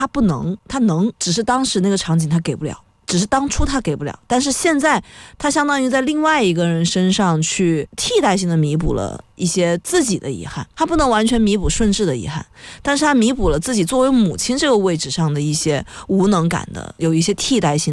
他不能，他能，只是当时那个场景他给不了，只是当初他给不了，但是现在他相当于在另外一个人身上去替代性的弥补了一些自己的遗憾，他不能完全弥补顺治的遗憾，但是他弥补了自己作为母亲这个位置上的一些无能感的，有一些替代性